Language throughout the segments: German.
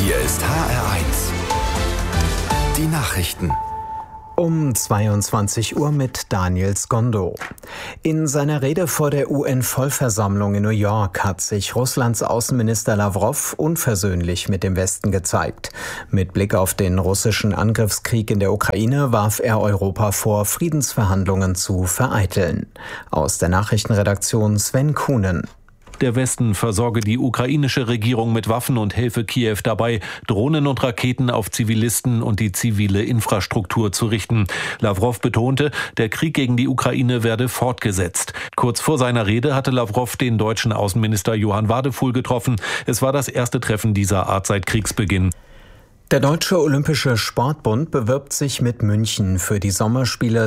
Hier ist HR1. Die Nachrichten. Um 22 Uhr mit Daniel Skondo. In seiner Rede vor der UN-Vollversammlung in New York hat sich Russlands Außenminister Lawrow unversöhnlich mit dem Westen gezeigt. Mit Blick auf den russischen Angriffskrieg in der Ukraine warf er Europa vor, Friedensverhandlungen zu vereiteln. Aus der Nachrichtenredaktion Sven Kuhnen. Der Westen versorge die ukrainische Regierung mit Waffen und helfe Kiew dabei, Drohnen und Raketen auf Zivilisten und die zivile Infrastruktur zu richten. Lawrow betonte, der Krieg gegen die Ukraine werde fortgesetzt. Kurz vor seiner Rede hatte Lawrow den deutschen Außenminister Johann Wadefuhl getroffen. Es war das erste Treffen dieser Art seit Kriegsbeginn. Der Deutsche Olympische Sportbund bewirbt sich mit München für die Sommerspiele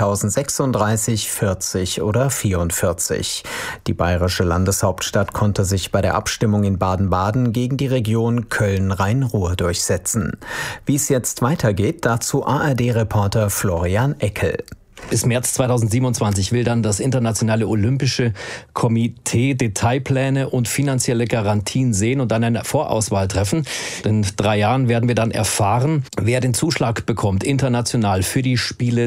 2036, 40 oder 44. Die bayerische Landeshauptstadt konnte sich bei der Abstimmung in Baden-Baden gegen die Region Köln-Rhein-Ruhr durchsetzen. Wie es jetzt weitergeht, dazu ARD-Reporter Florian Eckel. Bis März 2027 will dann das Internationale Olympische Komitee Detailpläne und finanzielle Garantien sehen und dann eine Vorauswahl treffen. In 3 Jahren werden wir dann erfahren, wer den Zuschlag bekommt, international für die Spiele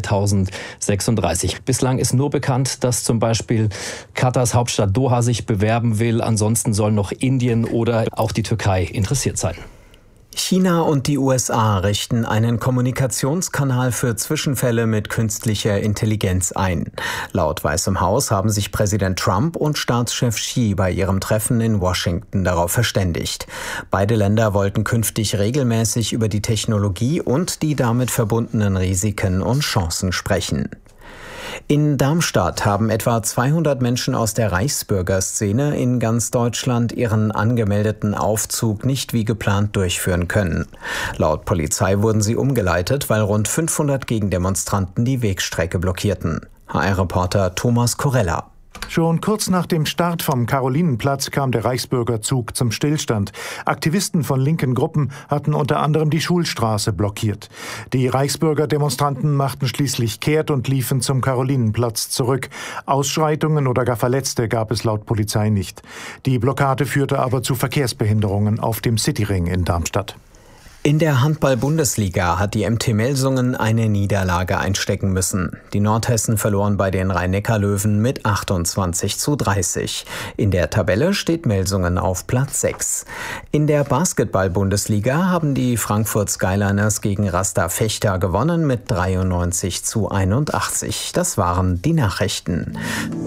2036. Bislang ist nur bekannt, dass zum Beispiel Katars Hauptstadt Doha sich bewerben will. Ansonsten sollen noch Indien oder auch die Türkei interessiert sein. China und die USA richten einen Kommunikationskanal für Zwischenfälle mit künstlicher Intelligenz ein. Laut Weißem Haus haben sich Präsident Trump und Staatschef Xi bei ihrem Treffen in Washington darauf verständigt. Beide Länder wollten künftig regelmäßig über die Technologie und die damit verbundenen Risiken und Chancen sprechen. In Darmstadt haben etwa 200 Menschen aus der Reichsbürgerszene in ganz Deutschland ihren angemeldeten Aufzug nicht wie geplant durchführen können. Laut Polizei wurden sie umgeleitet, weil rund 500 Gegendemonstranten die Wegstrecke blockierten. HR-Reporter Thomas Korella. Schon kurz nach dem Start vom Karolinenplatz kam der Reichsbürgerzug zum Stillstand. Aktivisten von linken Gruppen hatten unter anderem die Schulstraße blockiert. Die Reichsbürgerdemonstranten machten schließlich kehrt und liefen zum Karolinenplatz zurück. Ausschreitungen oder gar Verletzte gab es laut Polizei nicht. Die Blockade führte aber zu Verkehrsbehinderungen auf dem Cityring in Darmstadt. In der Handball-Bundesliga hat die MT Melsungen eine Niederlage einstecken müssen. Die Nordhessen verloren bei den Rhein-Neckar-Löwen mit 28:30. In der Tabelle steht Melsungen auf Platz 6. In der Basketball-Bundesliga haben die Frankfurt Skyliners gegen Rasta Fechter gewonnen mit 93:81. Das waren die Nachrichten.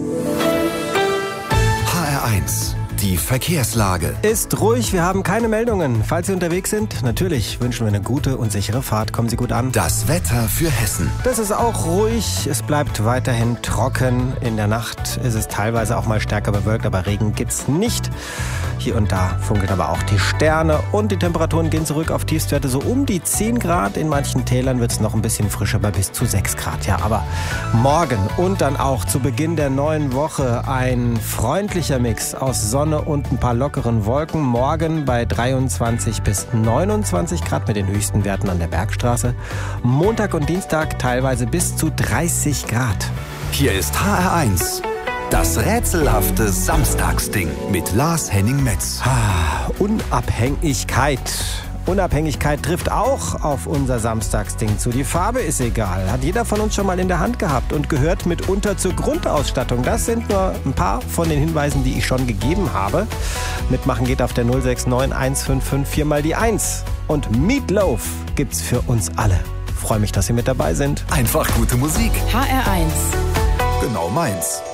HR1. Die Verkehrslage. Ist ruhig, wir haben keine Meldungen. Falls Sie unterwegs sind, natürlich wünschen wir eine gute und sichere Fahrt. Kommen Sie gut an. Das Wetter für Hessen. Das ist auch ruhig. Es bleibt weiterhin trocken. In der Nacht ist es teilweise auch mal stärker bewölkt, aber Regen gibt's nicht. Hier und da funkeln aber auch die Sterne und die Temperaturen gehen zurück auf Tiefstwerte so um die 10 Grad. In manchen Tälern wird es noch ein bisschen frischer, bei bis zu 6 Grad. Ja, aber morgen und dann auch zu Beginn der neuen Woche ein freundlicher Mix aus Sonne und ein paar lockeren Wolken. Morgen bei 23 bis 29 Grad mit den höchsten Werten an der Bergstraße. Montag und Dienstag teilweise bis zu 30 Grad. Hier ist HR1. Das rätselhafte Samstagsding mit Lars Henning-Metz. Unabhängigkeit. Unabhängigkeit trifft auch auf unser Samstagsding zu. Die Farbe ist egal. Hat jeder von uns schon mal in der Hand gehabt und gehört mitunter zur Grundausstattung. Das sind nur ein paar von den Hinweisen, die ich schon gegeben habe. Mitmachen geht auf der 069 155 4 mal die 1. Und Meatloaf gibt's für uns alle. Freue mich, dass Sie mit dabei sind. Einfach gute Musik. HR1. Genau meins.